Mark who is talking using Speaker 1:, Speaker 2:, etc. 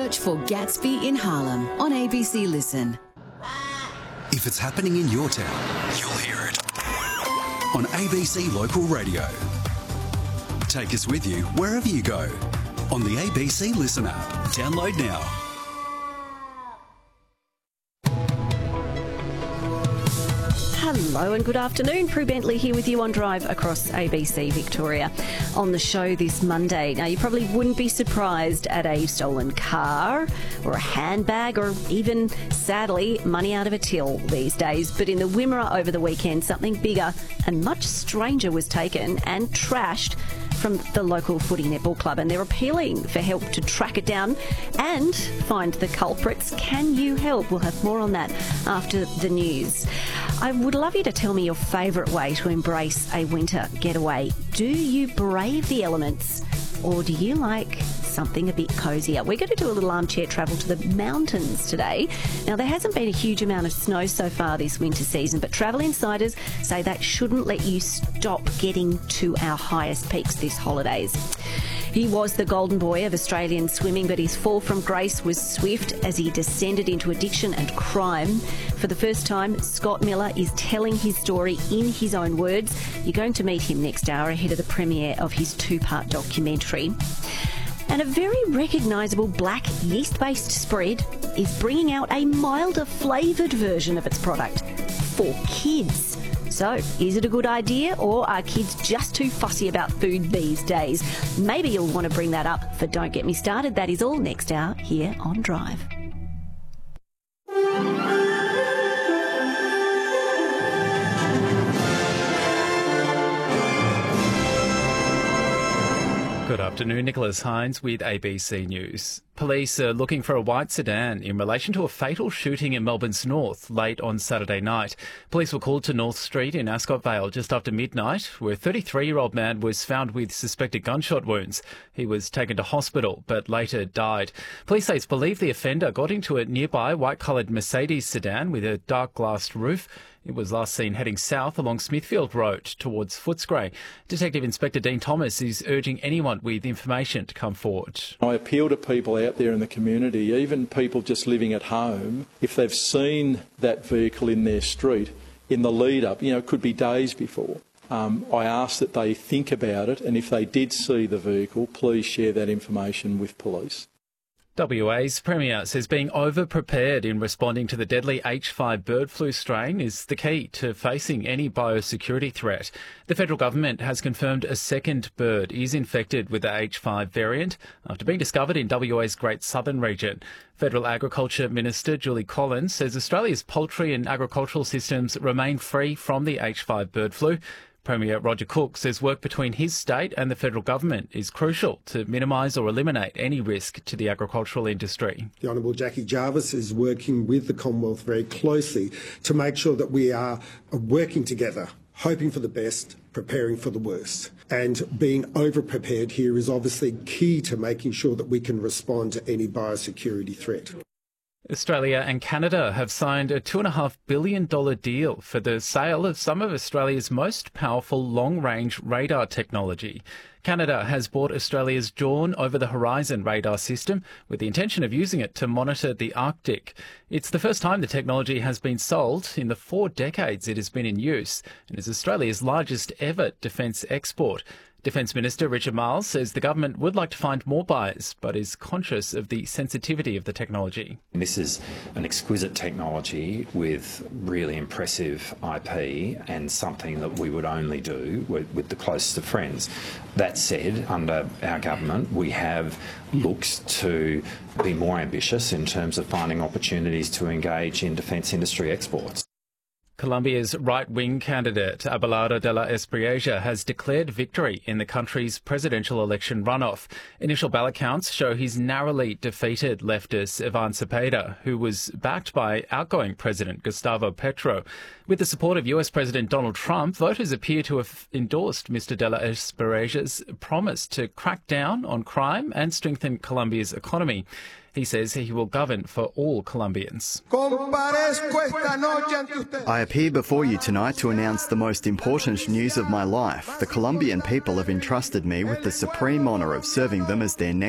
Speaker 1: Search for Gatsby in Harlem on ABC Listen.
Speaker 2: If it's happening in your town, you'll hear it on ABC Local Radio. Take us with you wherever you go on the ABC Listen app. Download now.
Speaker 3: Hello and good afternoon. Prue Bentley here with you on Drive across ABC Victoria. On the show this Monday. Now, you probably wouldn't be surprised at a stolen car or a handbag or even, sadly, money out of a till these days. But in the Wimmera over the weekend, something bigger and much stranger was taken and trashed from the local footy netball club, and they're appealing for help to track it down and find the culprits. Can you help? We'll have more on that after the news. I would love you to tell me your favourite way to embrace a winter getaway. Do you brave the elements, or do you like something a bit cosier? We're going to do a little armchair travel to the mountains today. Now, there hasn't been a huge amount of snow so far this winter season, but travel insiders say that shouldn't let you stop getting to our highest peaks this holidays. He was the golden boy of Australian swimming, but his fall from grace was swift as he descended into addiction and crime. For the first time, Scott Miller is telling his story in his own words. You're going to meet him next hour ahead of the premiere of his 2-part documentary. And a very recognisable black yeast-based spread is bringing out a milder flavoured version of its product for kids. So, is it a good idea, or are kids just too fussy about food these days? Maybe you'll want to bring that up for Don't Get Me Started. That is all next hour here on Drive.
Speaker 4: Good afternoon, Nicholas Hines with ABC News. Police are looking for a white sedan in relation to a fatal shooting in Melbourne's north late on Saturday night. Police were called to North Street in Ascot Vale just after midnight, where a 33-year-old man was found with suspected gunshot wounds. He was taken to hospital but later died. Police aides believe the offender got into a nearby white-coloured Mercedes sedan with a dark-glassed roof. It was last seen heading south along Smithfield Road towards Footscray. Detective Inspector Dean Thomas is urging anyone with information to come forward.
Speaker 5: I appeal to people out there in the community, even people just living at home, if they've seen that vehicle in their street in the lead up, it could be days before. I ask that they think about it, and if they did see the vehicle, please share that information with police.
Speaker 4: WA's Premier says being over-prepared in responding to the deadly H5 bird flu strain is the key to facing any biosecurity threat. The federal government has confirmed a second bird is infected with the H5 variant after being discovered in WA's Great Southern region. Federal Agriculture Minister Julie Collins says Australia's poultry and agricultural systems remain free from the H5 bird flu. Premier Roger Cook says work between his state and the federal government is crucial to minimise or eliminate any risk to the agricultural industry.
Speaker 6: The Honourable Jackie Jarvis is working with the Commonwealth very closely to make sure that we are working together, hoping for the best, preparing for the worst. And being over-prepared here is obviously key to making sure that we can respond to any biosecurity threat.
Speaker 4: Australia and Canada have signed a $2.5 billion deal for the sale of some of Australia's most powerful long-range radar technology. Canada has bought Australia's Dawn over-the-horizon radar system with the intention of using it to monitor the Arctic. It's the first time the technology has been sold in the 4 decades it has been in use and is Australia's largest ever defence export. Defence Minister Richard Marles says the government would like to find more buyers, but is conscious of the sensitivity of the technology.
Speaker 7: This is an exquisite technology with really impressive IP and something that we would only do with the closest of friends. That said, under our government, we have looked to be more ambitious in terms of finding opportunities to engage in defence industry exports.
Speaker 4: Colombia's right-wing candidate Abelardo de la Espriella has declared victory in the country's presidential election runoff. Initial ballot counts show he's narrowly defeated leftist Ivan Cepeda, who was backed by outgoing President Gustavo Petro. With the support of US President Donald Trump, voters appear to have endorsed Mr. de la Espriella's promise to crack down on crime and strengthen Colombia's economy. He says he will govern for all Colombians.
Speaker 8: I appear before you tonight to announce the most important news of my life. The Colombian people have entrusted me with the supreme honour of serving them as their next